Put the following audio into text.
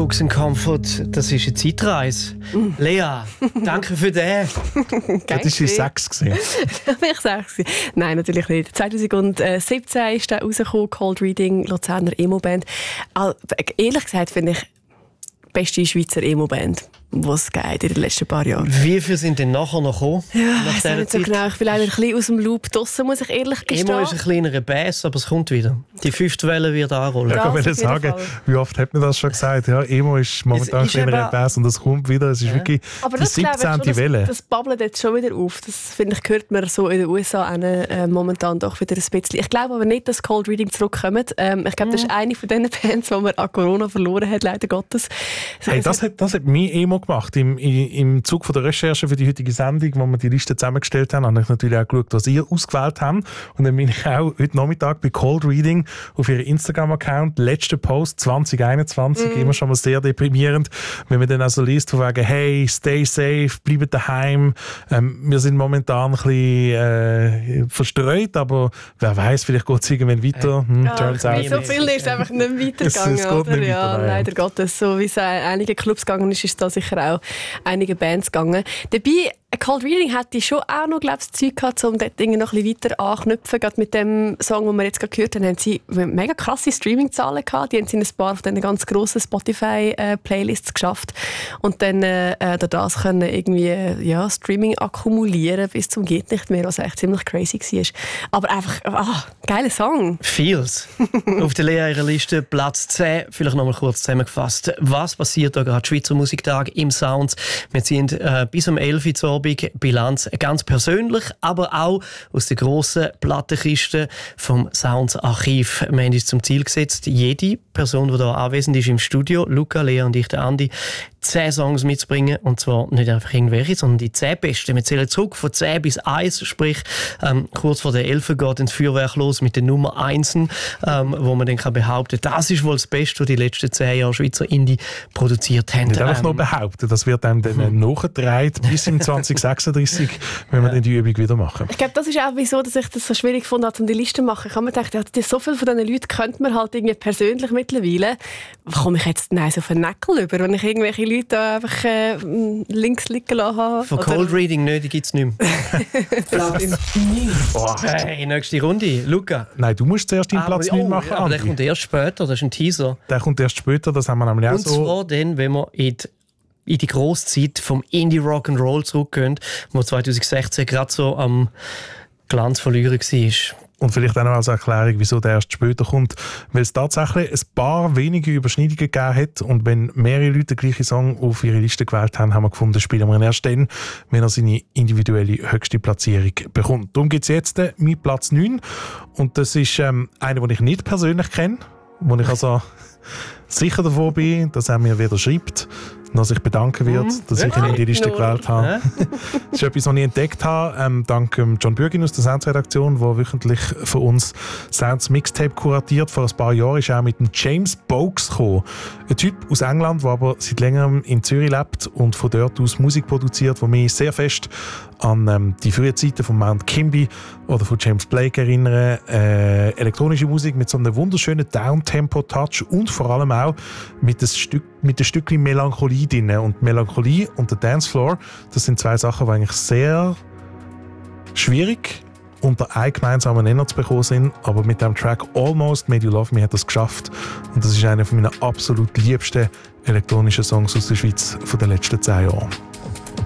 Cooks and Comfort, das ist eine Zeitreise. Lea, danke für den. Das war 6 gewesen. Ich 6. Nein, natürlich nicht. 2017 ist der rausgekommen, Cold Reading, Luzerner Emo-Band. Ehrlich gesagt finde ich die beste Schweizer Emo-Band, was es gibt in den letzten paar Jahren. Wie viele sind denn nachher noch gekommen? Ja, ich weiß nicht so genau. Ich bin leider ein bisschen aus dem Loop draussen, muss ich ehrlich gestehen. Emo ist ein kleinerer Bass, aber es kommt wieder. Die 5. Welle wird anrollen. Ja, ich will sagen, wie oft hat man das schon gesagt? Ja, Emo ist momentan ein kleinerer Bass und es kommt wieder. Es ist wirklich die 17. Welle. Das babbelt jetzt schon wieder auf. Das finde ich, hört man so in den USA momentan doch wieder ein bisschen. Ich glaube aber nicht, dass Cold Reading zurückkommt. Ich glaube, das ist eine von den Bands, die man an Corona verloren hat, leider Gottes. Hey, das hat mich Emo gemacht. Im Zug von der Recherche für die heutige Sendung, wo wir die Liste zusammengestellt haben, habe ich natürlich auch geschaut, was ihr ausgewählt habt. Und dann bin ich auch heute Nachmittag bei Cold Reading auf ihrem Instagram-Account, letzter Post 2021, immer schon mal sehr deprimierend, wenn man dann also liest, von wegen, hey, stay safe, bleibt daheim. Wir sind momentan ein bisschen verstreut, aber wer weiß, vielleicht geht es irgendwann weiter. Turns out. So viel ist einfach nicht weitergegangen. Es geht nicht ja, weiter, leider Gottes. So wie es einige Clubs gegangen ist da sicher auch einige Bands gegangen. Dabei, Cold Reading hatte schon auch noch, glaube ich, das Zeug gehabt, um dort noch ein bisschen weiter anknüpfen. Gerade mit dem Song, den wir jetzt gerade gehört haben, haben sie mega krasse Streaming-Zahlen gehabt. Die haben sie in ein paar von diesen ganz grossen Spotify-Playlists geschafft. Und dann durch das können irgendwie Streaming akkumulieren bis zum geht nicht mehr, was echt ziemlich crazy war. Aber einfach, geiler Song. Feels. Auf der Lea ihrer Liste Platz 10. Vielleicht noch mal kurz zusammengefasst. Was passiert da gerade? Schweizer Musiktag im Sounds. Wir sind bis um 11 Uhr zur Bilanz ganz persönlich, aber auch aus der grossen Plattenkiste vom Sounds Archiv. Wir haben uns zum Ziel gesetzt, jede Person, die hier anwesend ist im Studio, Luca, Lea und ich, der Andi, 10 Songs mitzubringen. Und zwar nicht einfach irgendwelche, sondern die 10 besten. Wir zählen zurück von 10 bis 1, sprich kurz vor der 11 geht ins Feuerwerk los mit den Nummer 1, wo man dann kann behaupten, das ist wohl das Beste, was die letzten 10 Jahre Schweizer Indie produziert haben. Nicht einfach nur behaupten, das wird einem dann nachgetragen bis im 2036, wenn wir dann die Übung wieder machen. Ich glaube, das ist auch wieso, dass ich das so schwierig fand, um die Liste zu machen. Ich habe mir gedacht, so viele von diesen Leuten könnte man halt irgendwie persönlich mittlerweile. Komme ich jetzt so auf einen Neckel über, wenn ich irgendwelche Leute da einfach links liegen lassen habe? Von Cold Reading nicht, die gibt es nicht mehr. Platz 9. Hey, nächste Runde. Luca. Nein, du musst zuerst den Platz 9 machen. Ja, aber der kommt erst später, das ist ein Teaser. Der kommt erst später, das haben wir nämlich auch so. Und zwar dann, wenn wir in die Grosszeit vom Indie Rock'n'Roll zurückgehen, wo 2016 gerade so am Glanz verlieren war. Und vielleicht auch noch als Erklärung, wieso der erst später kommt. Weil es tatsächlich ein paar wenige Überschneidungen gegeben hat. Und wenn mehrere Leute den gleichen Song auf ihre Liste gewählt haben, haben wir gefunden, spielen wir ihn erst dann, wenn er seine individuelle höchste Platzierung bekommt. Darum gibt es jetzt meinen Platz 9. Und das ist einer, den ich nicht persönlich kenne. Wo ich also sicher davon bin, dass er mir wieder schreibt, noch sich bedanken wird, dass ich ihn in die Liste gewählt habe. Das ist etwas, was ich entdeckt habe, dank John Bürgin aus der Sounds-Redaktion, der wöchentlich für uns Sounds Mixtape kuratiert. Vor ein paar Jahren ist er auch mit dem James Boakes gekommen. Ein Typ aus England, der aber seit längerem in Zürich lebt und von dort aus Musik produziert, die mich sehr fest an die frühen Zeiten von Mount Kimby oder von James Blake erinnern. Elektronische Musik mit so einem wunderschönen Downtempo-Touch und vor allem auch mit ein Stückchen Melancholie drin. Und Melancholie und der Dancefloor, das sind zwei Sachen, die eigentlich sehr schwierig unter einen gemeinsamen Nenner zu bekommen sind. Aber mit dem Track Almost Made You Love Me hat das geschafft. Und das ist einer meiner absolut liebsten elektronischen Songs aus der Schweiz von den letzten 10 Jahren.